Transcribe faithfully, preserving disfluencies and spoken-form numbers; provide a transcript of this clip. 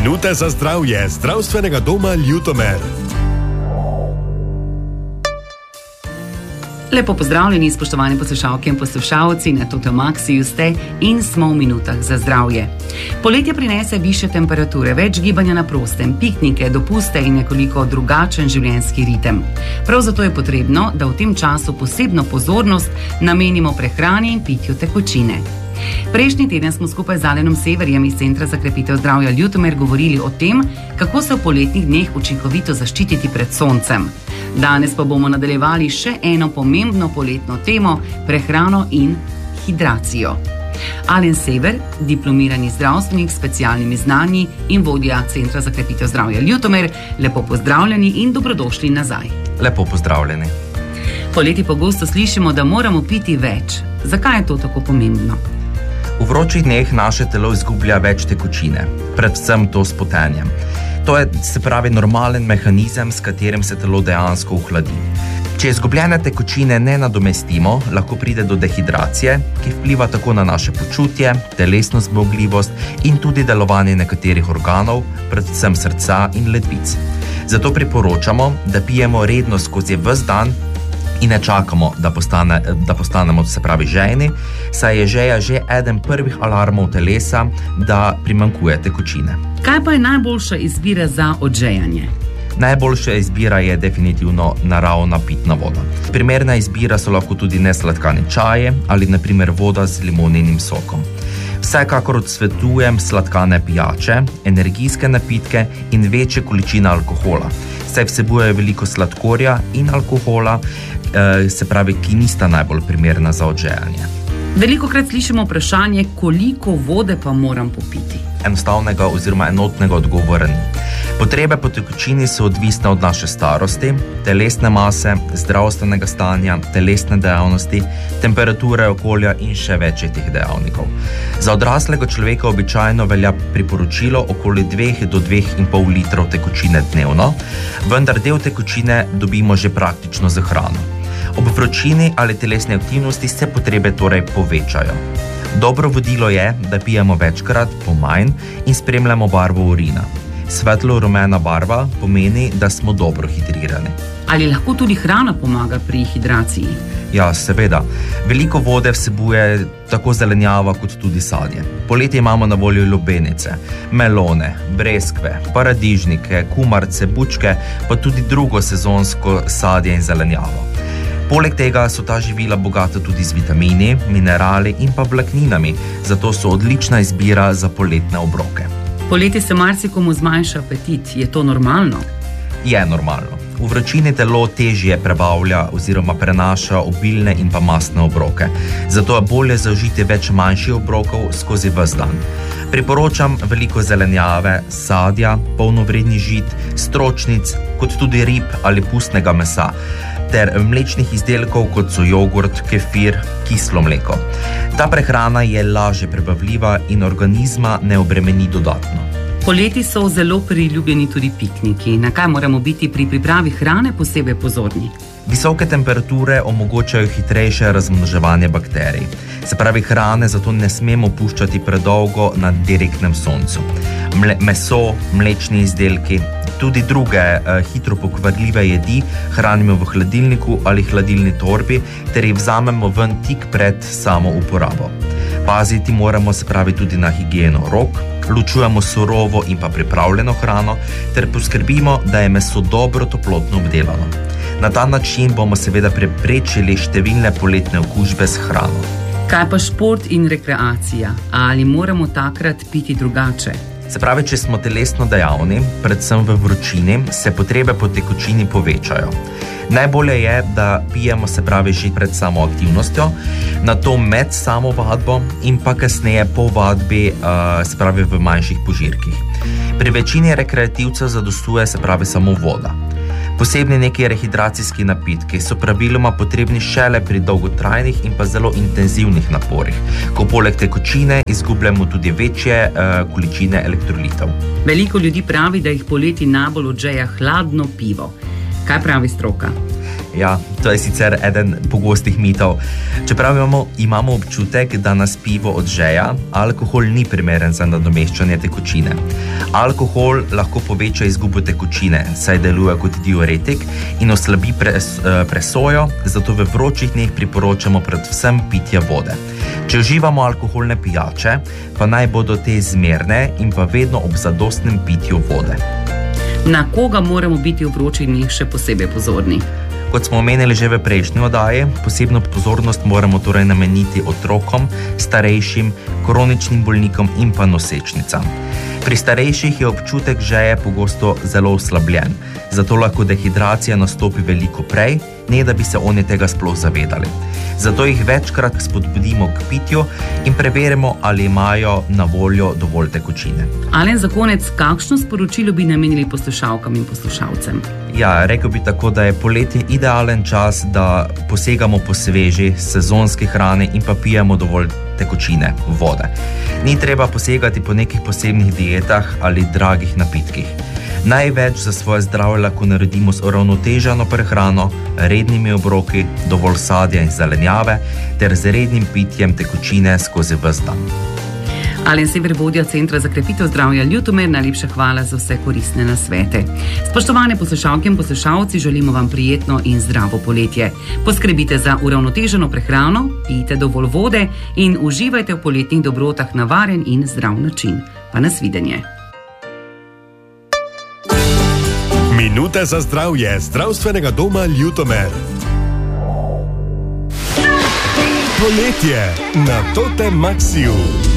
Minute za zdravje zdravstvenega doma Ljutomer. Lepo pozdravljeni, spoštovani poslušalke in poslušalci, na Total Maxiju ste in smo v minutah za zdravje. Poletje prinese više temperature, več gibanja na prostem, piknike, dopuste in nekoliko drugačen življenjski ritem. Prav zato je potrebno, da v tem času posebno pozornost namenimo prehrani in pitju tekočine. Prejšnji teden smo skupaj z Alenom Severjem iz Centra za krepitev zdravja Ljutomer govorili o tem, kako se v poletnih dneh učinkovito zaščititi pred soncem. Danes pa bomo nadaljevali še eno pomembno poletno temo, prehrano in hidracijo. Alen Sever, diplomirani zdravstvenik s specialnimi znanji in vodja Centra za krepitev zdravja Ljutomer, lepo pozdravljeni in dobrodošli nazaj. Lepo pozdravljeni. Poleti pogosto slišimo, da moramo piti več. Zakaj je to tako pomembno? V vročih dneh naše telo izgublja več tekočine, predvsem to s potenjem. To je, se pravi, normalen mehanizem, s katerim se telo dejansko ohladi. Če izgubljene tekočine ne nadomestimo, lahko pride do dehidracije, ki vpliva tako na naše počutje, telesno zmogljivost in tudi delovanje nekaterih organov, predvsem srca in ledvic. Zato priporočamo, da pijemo redno skozi ves dan in ne čakamo, da, postane, da postanemo, se pravi, žejni, saj je žeja že eden prvih alarmov telesa, da primanjkuje tekočine. Kaj pa je najboljša izbira za odžejanje? Najboljša izbira je definitivno naravna pitna voda. Primerna izbira so lahko tudi nesladkani čaji ali na primer voda z limoninim sokom. Vsekakor odsvetujem sladkane pijače, energijske napitke in večje količine alkohola, saj vsebujejo veliko sladkorja in alkohola, se pravi, ki nista najbolj primerna za odžejanje. Velikokrat slišimo vprašanje, koliko vode pa moram popiti. Enostavnega oziroma enotnega odgovora ni. Potrebe po tekočini so odvisne od naše starosti, telesne mase, zdravstvenega stanja, telesne dejavnosti, temperature okolja in še več teh dejavnikov. Za odraslega človeka običajno velja priporočilo okoli dveh do dveh in pol litrov tekočine dnevno, vendar del tekočine dobimo že praktično z hrano. Ob vročini ali telesni aktivnosti se potrebe torej povečajo. Dobro vodilo je, da pijemo večkrat po manj in spremljamo barvo urina. Svetlo-rumena barva pomeni, da smo dobro hidrirani. Ali lahko tudi hrana pomaga pri hidraciji? Ja, seveda. Veliko vode vsebuje tako zelenjava kot tudi sadje. Poleti imamo na voljo lubenice, melone, breskve, paradižnike, kumarce, bučke, pa tudi drugo sezonsko sadje in zelenjavo. Poleg tega so ta živila bogata tudi z vitamini, minerali in pa vlakninami, zato so odlična izbira za poletne obroke. Poleti se marsikomu zmanjša apetit. Je to normalno? Je normalno. V vročini telo težje prebavlja oziroma prenaša obilne in pa mastne obroke. Zato je bolje zaužiti več manjših obrokov skozi ves dan. Priporočam veliko zelenjave, sadja, polnovrednih žit, stročnic, kot tudi rib ali pustnega mesa, ter mlečnih izdelkov, kot so jogurt, kefir, kislo mleko. Ta prehrana je lažje prebavljiva in organizma ne obremeni dodatno. Poleti so zelo priljubljeni tudi pikniki. Na kaj moramo biti pri pripravi hrane posebej pozorni? Visoke temperature omogočajo hitrejše razmnoževanje bakterij. Se pravi, hrane zato ne smemo puščati predolgo na direktnem soncu. Mle, meso, mlečni izdelki, tudi druge eh, hitro pokvarljive jedi hranimo v hladilniku ali hladilni torbi ter jih vzamemo ven tik pred samo uporabo. Paziti moramo, se pravi, tudi na higieno rok, ločujemo surovo in pa pripravljeno hrano ter poskrbimo, da je meso dobro toplotno obdelano. Na ta način bomo seveda preprečili številne poletne okužbe s hrano. Kaj pa šport in rekreacija? Ali moramo takrat piti drugače? Se pravi, če smo telesno dejavni, predvsem v vročini, se potrebe po tekočini povečajo. Najbolje je, da pijemo, se pravi, že pred samo aktivnostjo, nato med samo vadbo in pa kasneje po vadbi, uh, se pravi, v manjših požirkih. Pri večini rekreativcev zadostuje, se pravi, samo voda. Posebni neki rehidracijski napitki so praviloma potrebni šele pri dolgotrajnih in pa zelo intenzivnih naporih, ko poleg tekočine izgubljamo tudi večje uh, količine elektrolitov. Veliko ljudi pravi, da jih poleti najbolj odžeja hladno pivo. Kaj pravi stroka? Ja, to je sicer eden pogostih mitov. Čeprav imamo, imamo občutek, da nas pivo odžeja, alkohol ni primeren za nadomeščanje tekočine. Alkohol lahko poveča izgubo tekočine, saj deluje kot diuretik in oslabi pres, presojo, zato v vročih dneh priporočamo predvsem pitje vode. Če uživamo alkoholne pijače, pa naj bodo te zmerne in pa vedno ob zadostnem pitju vode. Na koga moramo biti v vročih dneh še posebej pozorni? Kot smo omenili že v prejšnji oddaji, posebno pozornost moramo torej nameniti otrokom, starejšim, kroničnim bolnikom in pa nosečnicam. Pri starejših je občutek žeje pogosto zelo oslabljen, zato lahko dehidracija nastopi veliko prej, ne da bi se oni tega sploh zavedali. Zato jih večkrat spodbudimo k pitju in preverimo, ali imajo na voljo dovolj tekočine. Alen, za konec, kakšno sporočilo bi namenili poslušalkam in poslušalcem? Ja, rekel bi tako, da je poletje idealen čas, da posegamo po sveži, sezonski hrani in pa pijemo dovolj tekočine, vode. Ni treba posegati po nekih posebnih dietah ali dragih napitkih. Največ za svoje zdravje lahko naredimo z uravnoteženo prehrano, rednimi obroki, dovolj sadja in zelenjave ter z rednim pitjem tekočine skozi ves dan. Alen Sever, vodja Centra za krepitev zdravja Ljutomer, najlepša hvala za vse koristne nasvete. Spoštovane poslušalke in poslušalci, želimo vam prijetno in zdravo poletje. Poskrbite za uravnoteženo prehrano, pijte dovolj vode in uživajte v poletnih dobrotah na varen in zdrav način. Pa nasvidenje. Minute za zdravje zdravstvenega doma Ljutomer. Poletje na Totem Maxiju.